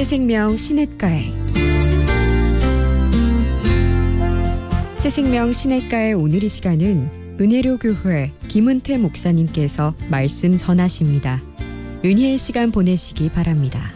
새생명 시냇가에 새생명 시냇가의 오늘 이 시간은 은혜로교회 김은태 목사님께서 말씀 전하십니다. 은혜의 시간 보내시기 바랍니다.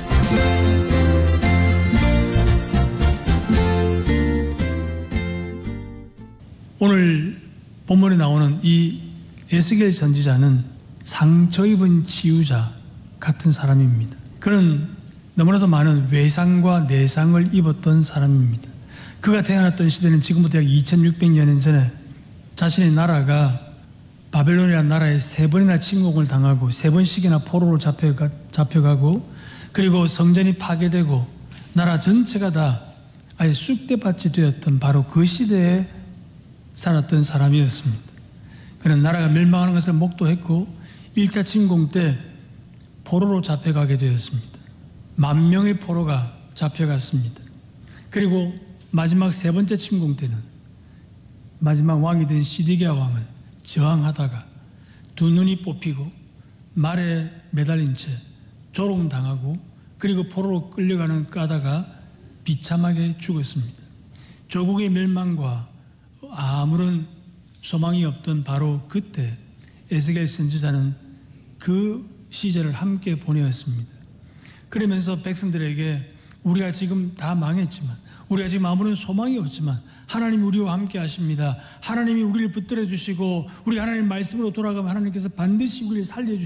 오늘 본문에 나오는 이 에스겔 선지자는 상처 입은 치유자 같은 사람입니다. 그는 너무나도 많은 외상과 내상을 입었던 사람입니다. 그가 태어났던 시대는 지금부터 약 2600년 전에 자신의 나라가 바벨론이라는 나라에 3번이나 침공을 당하고 3번씩이나 포로로 잡혀가고 그리고 성전이 파괴되고 나라 전체가 다 아예 쑥대밭이 되었던 바로 그 시대에 살았던 사람이었습니다. 그는 나라가 멸망하는 것을 목도했고 1차 침공 때 포로로 잡혀가게 되었습니다. 10,000명의 포로가 잡혀갔습니다. 그리고 마지막 3번째 침공 때는 마지막 왕이 된 시드기야 왕은 저항하다가 두 눈이 뽑히고 말에 매달린 채 조롱당하고 그리고 포로로 끌려가는 까다가 비참하게 죽었습니다. 조국의 멸망과 아무런 소망이 없던 바로 그때 에스겔 선지자는 그 시절을 함께 보내었습니다. 그러면서 백성들에게 우리가 지금 다 망했지만 우리가 지금 아무런 소망이 없지만 하나님이 우리와 함께 하십니다. 하나님이 우리를 붙들어 주시고 우리 하나님 말씀으로 돌아가면 하나님께서 반드시 우리를 살려주십니다.